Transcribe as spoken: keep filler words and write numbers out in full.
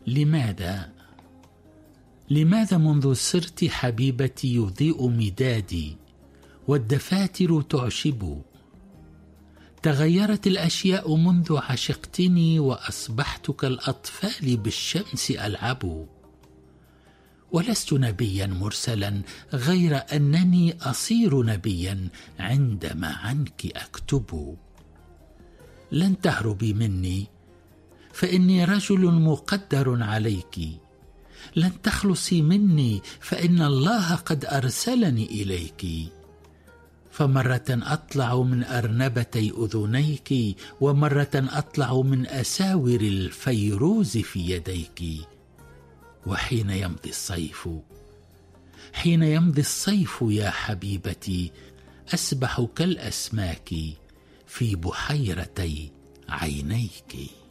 لماذا؟ لماذا منذ صرت حبيبتي يضيء مدادي والدفاتر تعشب؟ تغيرت الأشياء منذ عشقتني وأصبحت كالأطفال بالشمس ألعب. ولست نبيا مرسلا غير أنني أصير نبيا عندما عنك أكتب. لن تهربي مني فإني رجل مقدر عليك، لن تخلصي مني فإن الله قد أرسلني إليك. فمرة أطلع من أرنبتي أذنيك، ومرة أطلع من أساور الفيروز في يديك. وحين يمضي الصيف حين يمضي الصيف يا حبيبتي أسبح كالأسماك في بحيرتي عينيك.